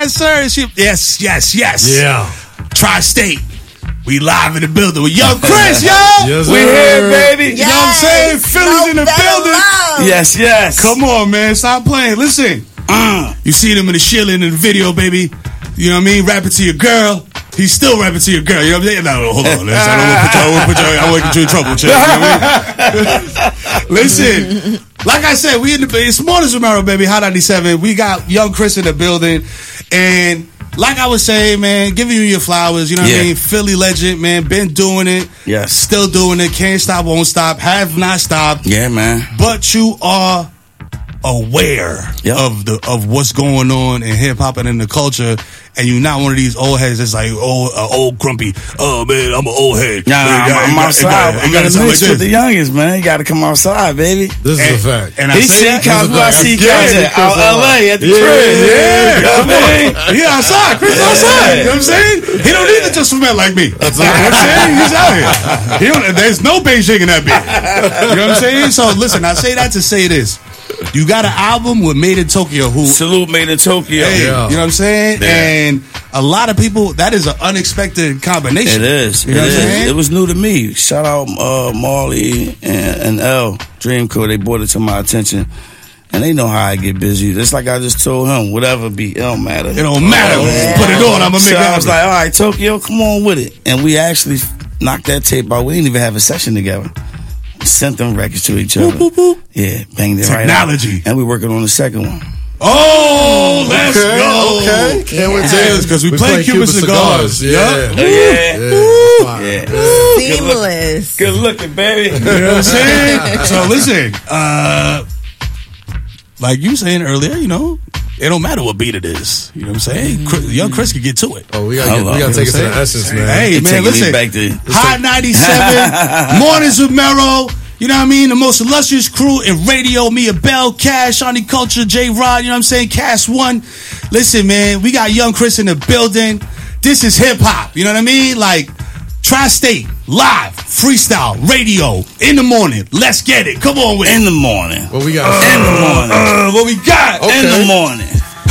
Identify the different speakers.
Speaker 1: yes, sir. Yes.
Speaker 2: Yeah.
Speaker 1: Tri-State. We live in the building with Young Chris, yo.
Speaker 2: Yes,
Speaker 3: We here, baby.
Speaker 1: You know what I'm saying? Philly's in the building.
Speaker 3: Yes.
Speaker 1: Come on, man. Stop playing. Listen. You see them in the shilling in the video, baby. You know what I mean? Rapping to your girl. He's still rapping to your girl. You know what I'm saying? No, hold on. Listen, I want to get you in trouble, chick. You know what I mean? Listen. Like I said, we in the it's Mornings with Mero, baby. Hot 97. We got Young Chris in the building. And like I was saying, man, giving you your flowers. You know what I mean? Philly legend, man. Been doing it.
Speaker 3: Yes.
Speaker 1: Still doing it. Can't stop, won't stop. Have not stopped.
Speaker 3: Yeah, man.
Speaker 1: But you are aware of what's going on in hip hop and in the culture, and you're not one of these old heads that's like old grumpy. Oh man, I'm an old head.
Speaker 3: Nah, I'm outside. I'm in the mix with the youngest, man. You got to come outside, baby.
Speaker 2: This is a fact.
Speaker 1: And
Speaker 3: I see Cos out LA at the crib.
Speaker 1: Yeah, outside. Chris outside. You know what I'm saying? He don't need to just swim like me. That's what I'm saying. He's out here. There's no Beijing in that bitch. You know what I'm saying? So listen, I say that to say this. You got an album with Made in Tokyo.
Speaker 3: Salute Made in Tokyo.
Speaker 1: Hey, you know what I'm saying? Yeah. And a lot of people, that is an unexpected combination.
Speaker 3: It is.
Speaker 1: You know what I'm saying?
Speaker 3: It was new to me. Shout out Marley and L Dreamco. They brought it to my attention. And they know how I get busy. It's like I just told him, whatever be, it don't matter.
Speaker 1: It don't matter. Put it on. I'm going to make it happen.
Speaker 3: I was like, all right, Tokyo, come on with it. And we actually knocked that tape out. We didn't even have a session together. Sent them records to each other.
Speaker 1: Boop, boop, boop.
Speaker 3: Yeah, banged it
Speaker 1: Technology.
Speaker 3: Right out. And we're working on the second one.
Speaker 1: Oh, let's go.
Speaker 2: Okay. Can't wait to
Speaker 1: because we play Cuban cigars.
Speaker 2: Yeah.
Speaker 4: Seamless.
Speaker 3: Good looking, baby.
Speaker 1: You know what I'm saying? So listen, like you saying earlier, you know, it don't matter what beat it is. You know what I'm saying? Young Chris can get to it.
Speaker 2: Oh, we gotta take it to the essence, man.
Speaker 1: Hey, man, listen. Hot 97, Mornings with Mero. You know what I mean? The most illustrious crew in radio. Mia Bell, Cash, Shawnee Culture, J Rod. You know what I'm saying? Cash One. Listen, man, we got Young Chris in the building. This is hip hop. You know what I mean? Like Tri-State, live, freestyle, radio, in the morning. Let's get it. Come on with it.
Speaker 3: In the morning.
Speaker 2: What we got?
Speaker 3: In the morning.
Speaker 1: What we got?
Speaker 3: In the morning.